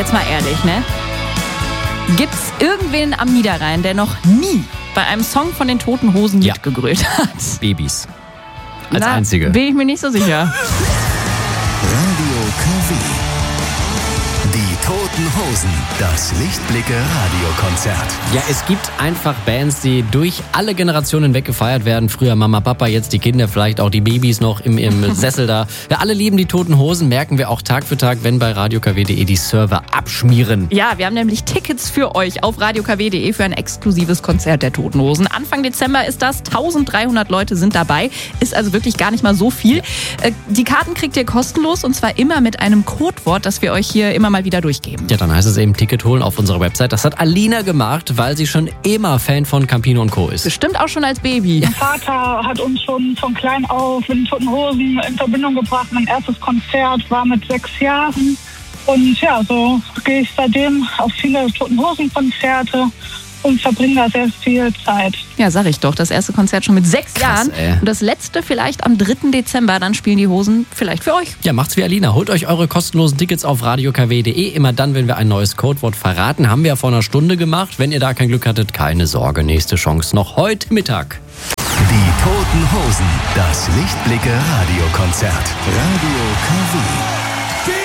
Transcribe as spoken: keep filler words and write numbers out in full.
Jetzt mal ehrlich, ne? Gibt's irgendwen am Niederrhein, der noch nie bei einem Song von den Toten Hosen Ja. mitgegrölt hat? Babys. Als Na, einzige. Bin ich mir nicht so sicher. Radio K W. Die Toten Hosen. Das Lichtblicke Radiokonzert. Ja, es gibt einfach Bands, die durch alle Generationen hinweg gefeiert werden. Früher Mama, Papa, jetzt die Kinder, vielleicht auch die Babys noch im, im Sessel da. Ja, alle lieben die Toten Hosen, merken wir auch Tag für Tag, wenn bei radio k w punkt de die Server abschmieren. Ja, wir haben nämlich Tickets für euch auf radio k w punkt de für ein exklusives Konzert der Toten Hosen. Anfang Dezember ist das. dreizehnhundert Leute sind dabei. Ist also wirklich gar nicht mal so viel. Äh, Die Karten kriegt ihr kostenlos und zwar immer mit einem Codewort, das wir euch hier immer mal wieder durchgeben. Ja, dann heißt es eben Ticket holen auf unserer Website. Das hat Alina gemacht, weil sie schon immer Fan von Campino und Co. ist. Bestimmt auch schon als Baby. Mein Vater hat uns schon von klein auf mit den Toten Hosen in Verbindung gebracht. Mein erstes Konzert war mit sechs Jahren. Und ja, so gehe ich seitdem auf viele Toten Hosen-Konzerte und verbringe da sehr viel Zeit. Ja, sag ich doch. Das erste Konzert schon mit sechs Krass, Jahren. ey. Und das letzte vielleicht am dritten Dezember. Dann spielen die Hosen vielleicht für euch. Ja, macht's wie Alina. Holt euch eure kostenlosen Tickets auf radio k w punkt de. Immer dann, wenn wir ein neues Codewort verraten. Haben wir ja vor einer Stunde gemacht. Wenn ihr da kein Glück hattet, keine Sorge. Nächste Chance noch heute Mittag. Die Toten Hosen. Das Lichtblicke Radiokonzert. Radio K W.